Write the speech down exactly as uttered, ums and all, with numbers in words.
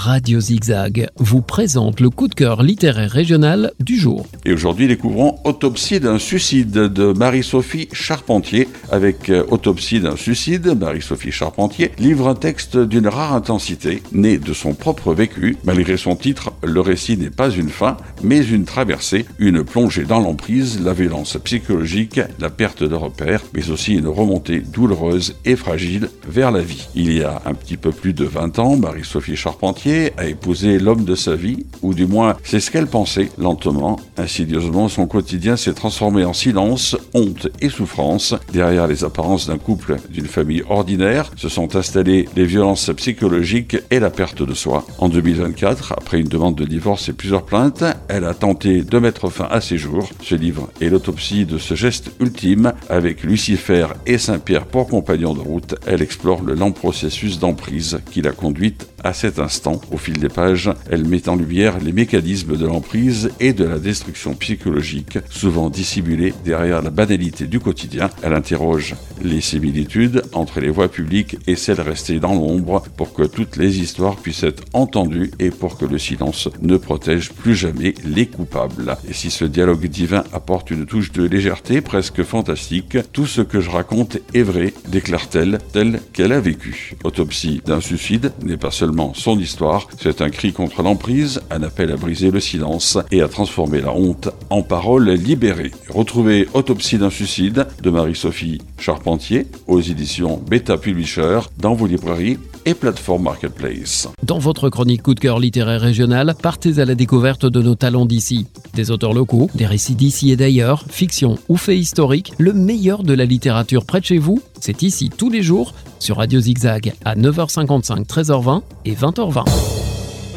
Radio Zigzag vous présente le coup de cœur littéraire régional du jour. Et aujourd'hui, découvrons Autopsie d'un suicide de Marie-Sophie Charpentier. Avec Autopsie d'un suicide, Marie-Sophie Charpentier livre un texte d'une rare intensité, né de son propre vécu. Malgré son titre, le récit n'est pas une fin, mais une traversée, une plongée dans l'emprise, la violence psychologique, la perte de repères, mais aussi une remontée douloureuse et fragile vers la vie. Il y a un petit peu plus de vingt ans, Marie-Sophie Charpentier a épousé l'homme de sa vie, ou du moins c'est ce qu'elle pensait. Lentement, insidieusement, son quotidien s'est transformé en silence, honte et souffrance. Derrière les apparences d'un couple, d'une famille ordinaire, se sont installées les violences psychologiques et la perte de soi. En deux mille vingt-quatre, après une demande de divorce et plusieurs plaintes, elle a tenté de mettre fin à ses jours. Ce livre est l'autopsie de ce geste ultime. Avec Lucifer et Saint-Pierre pour compagnons de route, elle explore le lent processus d'emprise qui l'a conduite à cet instant. Au fil des pages, elle met en lumière les mécanismes de l'emprise et de la destruction psychologique, souvent dissimulés derrière la banalité du quotidien. Elle interroge les similitudes entre les voix publiques et celles restées dans l'ombre pour que toutes les histoires puissent être entendues et pour que le silence ne protège plus jamais les coupables. Et si ce dialogue divin apporte une touche de légèreté presque fantastique, tout ce que je raconte est vrai, déclare-t-elle, tel qu'elle a vécu. Autopsie d'un suicide n'est pas seulement son histoire, c'est un cri contre l'emprise, un appel à briser le silence et à transformer la honte en parole libérée. Retrouvez Autopsie d'un suicide de Marie-Sophie Charpentier aux éditions Beta Publisher dans vos librairies et plateformes Marketplace. Dans votre chronique coup de cœur littéraire régional, partez à la découverte de nos talents d'ici. Des auteurs locaux, des récits d'ici et d'ailleurs, fiction ou faits historiques, le meilleur de la littérature près de chez vous, c'est ici tous les jours sur Radio Zigzag à neuf heures cinquante-cinq, treize heures vingt et vingt heures vingt.